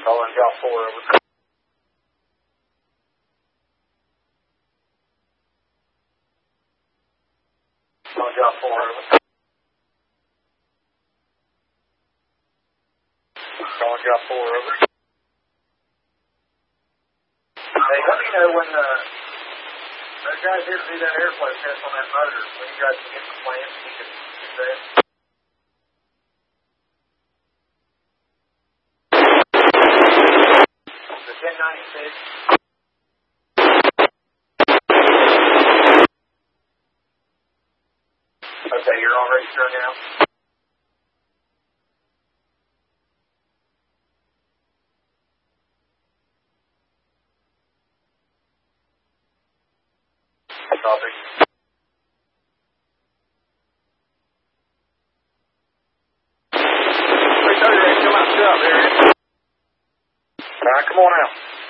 Calling Golf 4, over. Calling Golf 4, over. Calling Golf 4, over. Hey, let me know when those guys here to do that airflow test on that motor, when you guys can get the plans, you can do that. The 1096. Okay, you're all ready to turn now? Copy. Come on out. All right, come on out.